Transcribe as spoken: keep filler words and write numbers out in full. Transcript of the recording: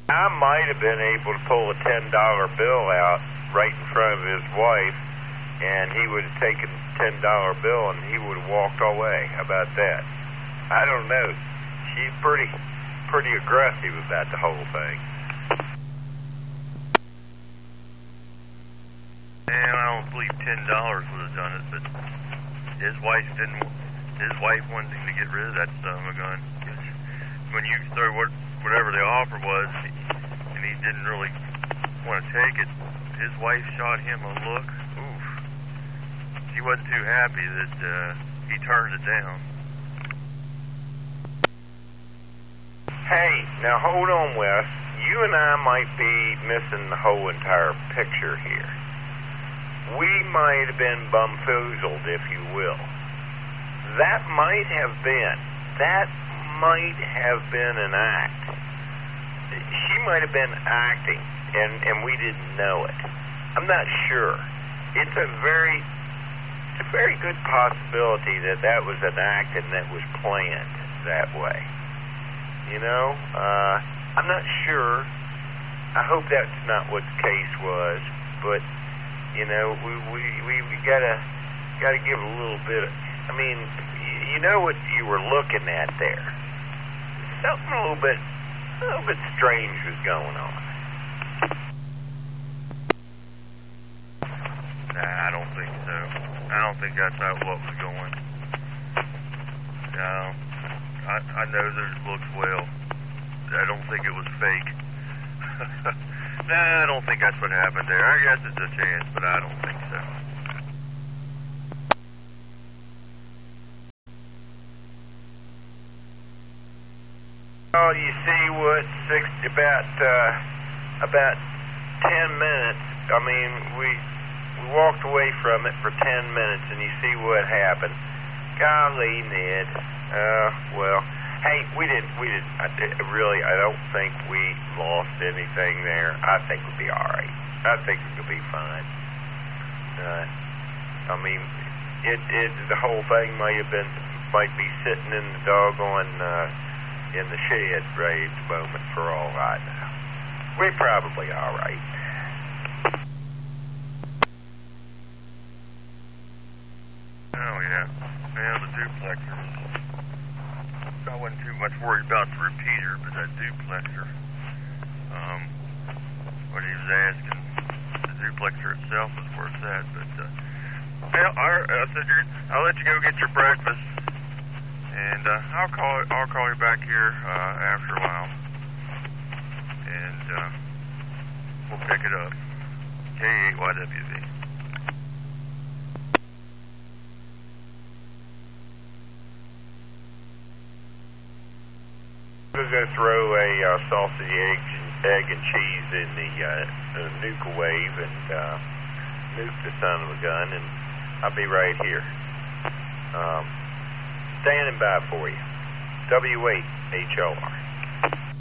I might have been able to pull a ten dollar bill out right in front of his wife, and he would have taken the ten dollar bill and he would have walked away. How about that? I don't know. She's pretty, pretty aggressive about the whole thing. And I don't believe ten dollars would have done it, but his wife didn't. His wife wanted him to get rid of that son of a gun. When you throw what, whatever the offer was, and he didn't really want to take it, his wife shot him a look. Oof. She wasn't too happy that uh, he turned it down. Hey, now hold on, Wes. You and I might be missing the whole entire picture here. We might have been bamboozled, if you will. That might have been, that might have been an act. She might have been acting, and, and we didn't know it. I'm not sure. It's a very, it's a very good possibility that that was an act and that was planned that way. You know, uh, I'm not sure. I hope that's not what the case was, but you know, we we we, we gotta gotta give a little bit of. I mean, you know what you were looking at there. Something a little bit, a little bit strange was going on. Nah, I don't think so. I don't think that's how what was going. No, I I know those looks well. I don't think it was fake. Nah, I don't think that's what happened there. I guess it's a chance, but I don't think so. Oh, you see what? Six about uh, about ten minutes. I mean, we we walked away from it for ten minutes, and you see what happened. Golly, Ned. Uh, well, hey, we didn't. We didn't. I did, really, I don't think we lost anything there. I think we'll be all right. I think we'll be fine. Uh, I mean, it it the whole thing might have been might be sitting in the doggone. Uh, in the shed right at the moment for all I know. We're probably all right. Oh, yeah. Yeah, the duplexer. I wasn't too much worried about the repeater, but that duplexer, um, what he was asking, the duplexer itself was worth that, but, uh, well, I, I said, I'll let you go get your breakfast. And uh, I'll call I'll call you back here uh, after a while, and uh, we'll pick it up. K eight Y W V. We're going to throw a uh, sausage, egg, egg, and cheese in the uh, nuke wave and uh, nuke the son of a gun, and I'll be right here. Um, Standing by for you. W eight H L R.